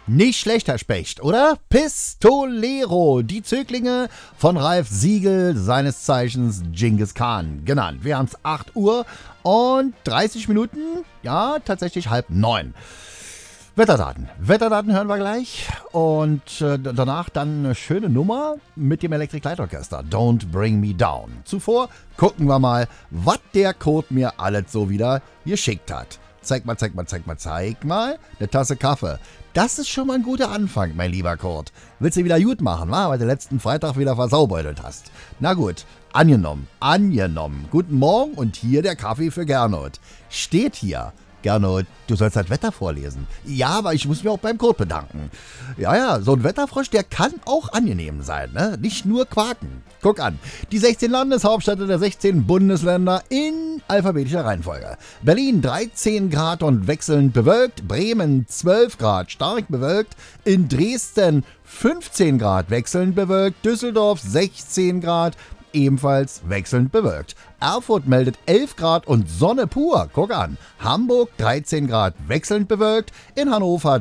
Nicht schlecht, Herr Specht, oder? Pistolero, die Zöglinge von Ralf Siegel, seines Zeichens Genghis Khan genannt. Wir haben es 8 Uhr und 30 Minuten, ja, tatsächlich 8:30. Wetterdaten hören wir gleich und danach dann eine schöne Nummer mit dem Electric Light Orchester, Don't Bring Me Down. Zuvor gucken wir mal, was der Code mir alles so wieder geschickt hat. Zeig mal. Eine Tasse Kaffee. Das ist schon mal ein guter Anfang, mein lieber Kurt. Willst du wieder gut machen, wa? Weil du letzten Freitag wieder versaubeutelt hast. Na gut, angenommen. Guten Morgen und hier der Kaffee für Gernot. Steht hier. Gernot, du sollst das Wetter vorlesen. Ja, aber ich muss mich auch beim Kurt bedanken. Ja, so ein Wetterfrosch, der kann auch angenehm sein, ne? Nicht nur quaken. Guck an, die 16 Landeshauptstädte der 16 Bundesländer in alphabetischer Reihenfolge. Berlin 13 Grad und wechselnd bewölkt, Bremen 12 Grad stark bewölkt, in Dresden 15 Grad wechselnd bewölkt, Düsseldorf 16 Grad, ebenfalls wechselnd bewölkt. Erfurt meldet 11 Grad und Sonne pur. Guck an. Hamburg 13 Grad wechselnd bewölkt. In Hannover